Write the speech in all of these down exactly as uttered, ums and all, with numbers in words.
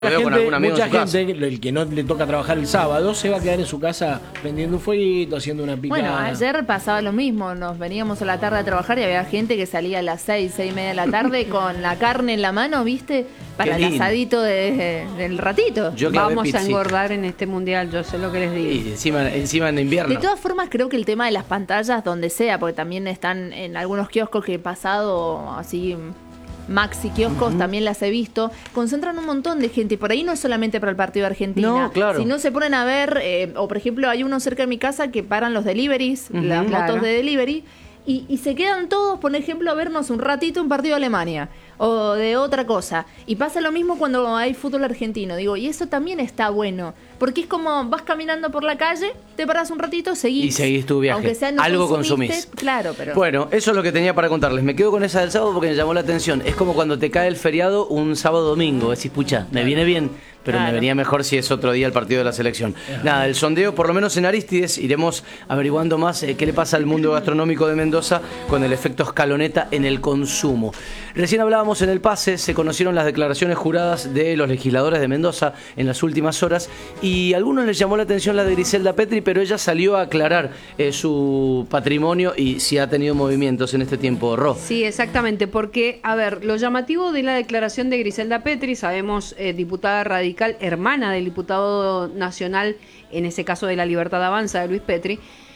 Gente, mucha gente, casa. el que no le toca trabajar el sábado, se va a quedar en su casa prendiendo un fueguito, haciendo una picada. Bueno, ayer pasaba lo mismo, nos veníamos a la tarde a trabajar y había gente que salía a las seis, seis y media de la tarde con la carne en la mano, ¿viste? Para el asadito de, de, del ratito. Yo Vamos pizzita. a engordar en este mundial, yo sé lo que les digo. Y encima, encima en invierno. De todas formas, creo que el tema de las pantallas, donde sea, porque también están en algunos kioscos que he pasado así... Maxi kioscos, uh-huh. También las he visto, concentran un montón de gente, y por ahí no es solamente para el partido de Argentina, no, claro. Si no se ponen a ver, eh, o por ejemplo hay uno cerca de mi casa que paran los deliveries, uh-huh, las claro. motos de delivery, y, y se quedan todos, por ejemplo, a vernos un ratito un partido de Alemania, o de otra cosa, y pasa lo mismo cuando hay fútbol argentino, digo, y eso también está bueno, porque es como vas caminando por la calle, te paras un ratito, seguís. Y seguís tu viaje, aunque sea no algo consumiste, consumís. Claro, pero... Bueno, eso es lo que tenía para contarles. Me quedo con esa del sábado porque me llamó la atención. Es como cuando te cae el feriado un sábado-domingo. Decís, pucha, me viene bien, pero claro. Me venía mejor si es otro día el partido de la selección. Ajá. Nada, el sondeo, por lo menos en Arístides, iremos averiguando más eh, qué le pasa al mundo gastronómico de Mendoza con el efecto escaloneta en el consumo. Recién hablábamos en el pase, se conocieron las declaraciones juradas de los legisladores de Mendoza en las últimas horas y a algunos les llamó la atención la de Griselda Petri, pero ella salió a aclarar eh, su patrimonio y si ha tenido movimientos en este tiempo, Ro. Sí, exactamente, porque, a ver, lo llamativo de la declaración de Griselda Petri, sabemos, eh, diputada radical, hermana del diputado nacional, en ese caso de la Libertad Avanza, de Luis Petri,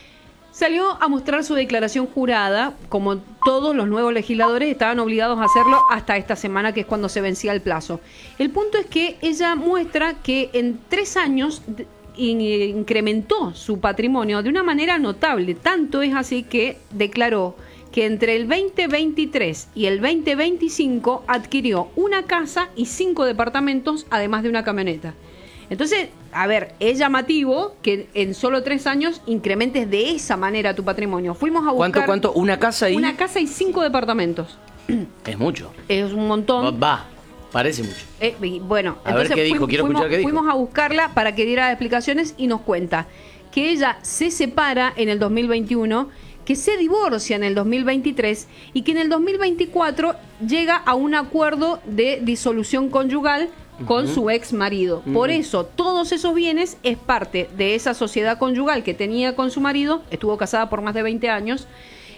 salió a mostrar su declaración jurada, como todos los nuevos legisladores estaban obligados a hacerlo hasta esta semana, que es cuando se vencía el plazo. El punto es que ella muestra que en tres años incrementó su patrimonio de una manera notable. Tanto es así que declaró que entre el veinte veintitrés y el veinte veinticinco adquirió una casa y cinco departamentos, además de una camioneta. Entonces, a ver, es llamativo que en solo tres años incrementes de esa manera tu patrimonio. Fuimos a buscar... ¿Cuánto, cuánto? ¿Una casa y...? Una casa y cinco departamentos. Es mucho. Es un montón. Va, parece mucho. Eh, bueno, a entonces ver qué dijo, fuimos, quiero escuchar qué dijo. Fuimos a buscarla para que diera explicaciones y nos cuenta que ella se separa en el dos mil veintiuno, que se divorcia en el dos mil veintitrés y que en el dos mil veinticuatro llega a un acuerdo de disolución conyugal con uh-huh. su ex marido. Uh-huh. Por eso, todos esos bienes es parte de esa sociedad conyugal que tenía con su marido, estuvo casada por más de veinte años,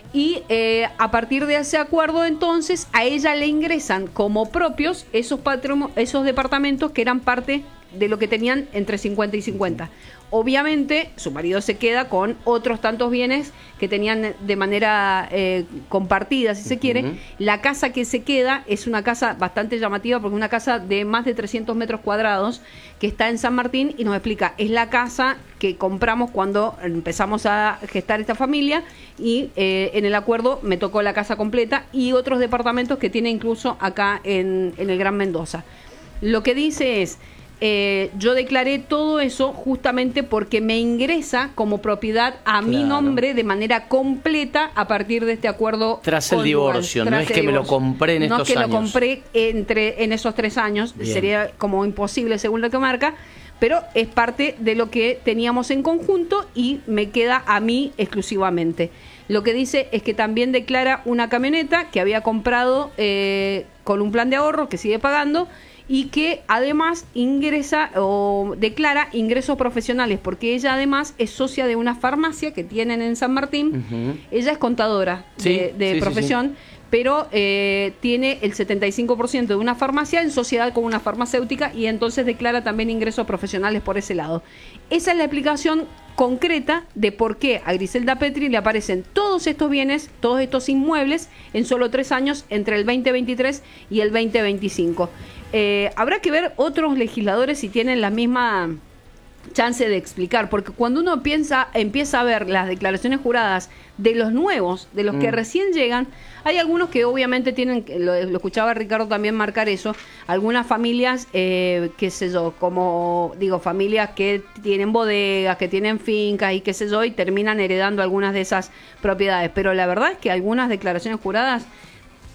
y eh, a partir de ese acuerdo entonces a ella le ingresan como propios esos, patrimo- esos departamentos que eran parte de lo que tenían entre cincuenta y cincuenta. Obviamente su marido se queda con otros tantos bienes que tenían de manera eh, compartida, si se quiere. Uh-huh. La casa que se queda es una casa bastante llamativa porque es una casa de más de trescientos metros cuadrados que está en San Martín y nos explica, es la casa que compramos cuando empezamos a gestar esta familia y eh, en el acuerdo me tocó la casa completa y otros departamentos que tiene incluso acá en, en el Gran Mendoza. Lo que dice es... Eh, yo declaré todo eso justamente porque me ingresa como propiedad a claro. mi nombre de manera completa a partir de este acuerdo tras el conyugal, divorcio, tras no es que divorcio. Me lo compré en estos años. No es que años. Lo compré entre, en esos tres años, bien. Sería como imposible según lo que marca, pero es parte de lo que teníamos en conjunto y me queda a mí exclusivamente. Lo que dice es que también declara una camioneta que había comprado eh, con un plan de ahorro que sigue pagando y que además ingresa o declara ingresos profesionales, porque ella además es socia de una farmacia que tienen en San Martín. Uh-huh. Ella es contadora sí, de, de sí, profesión, sí, sí. pero eh, tiene el setenta y cinco por ciento de una farmacia en sociedad con una farmacéutica y entonces declara también ingresos profesionales por ese lado. Esa es la explicación concreta de por qué a Griselda Petri le aparecen todos estos bienes, todos estos inmuebles en solo tres años entre el veinte veintitrés y el veinte veinticinco. Eh, habrá que ver otros legisladores si tienen la misma chance de explicar, porque cuando uno piensa, empieza a ver las declaraciones juradas de los nuevos, de los mm. que recién llegan, hay algunos que obviamente tienen, lo, lo escuchaba Ricardo también marcar eso, algunas familias, eh, qué sé yo, como digo, familias que tienen bodegas, que tienen fincas y qué sé yo, y terminan heredando algunas de esas propiedades, pero la verdad es que algunas declaraciones juradas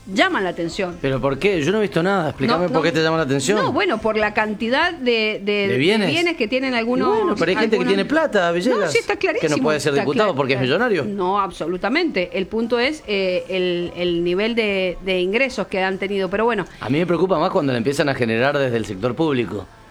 llaman la atención. ¿Pero por qué? Yo no he visto nada. Explícame no, no, por qué te llama la atención. No, bueno, por la cantidad de, de, ¿De, bienes? de bienes que tienen algunos... Y bueno, pero hay gente algunos... que tiene plata, Villegas. No, sí, está clarísimo. Que no puede ser diputado porque es millonario. No, absolutamente. El punto es eh, el, el nivel de, de ingresos que han tenido. Pero bueno. A mí me preocupa más cuando le empiezan a generar desde el sector público.